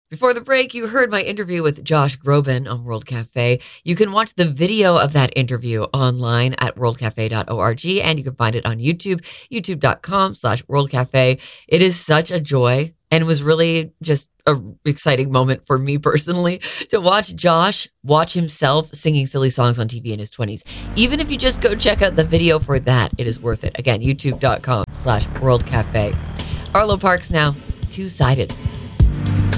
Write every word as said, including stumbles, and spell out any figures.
Before the break, you heard my interview with Josh Groban on World Cafe. You can watch the video of that interview online at world cafe dot org, and you can find it on YouTube, youtube.com slash World Cafe. It is such a joy, and it was really just an exciting moment for me personally to watch Josh watch himself singing silly songs on T V in his twenties. Even if you just go check out the video for that, it is worth it. Again, youtube.com slash World Cafe. Arlo Parks now, Two-Sided.